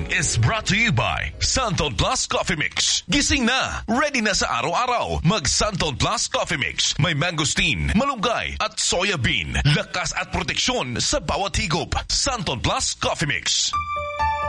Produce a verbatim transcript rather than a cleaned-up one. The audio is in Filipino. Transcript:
Morning is brought to you by Santon Plus Coffee Mix. Gising na, ready na sa araw-araw. Mag Santon Plus Coffee Mix. May mangosteen, malunggay at soya bean. Lakas at proteksyon sa bawat higop. Santon Plus Coffee Mix.